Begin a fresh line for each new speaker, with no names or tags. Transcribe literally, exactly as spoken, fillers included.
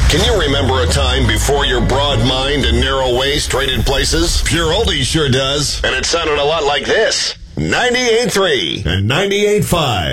Can you remember a time before your broad mind and narrow waist traded places? Pure Oldies sure does. And it sounded a lot like this. ninety-eight point three and ninety-eight point five.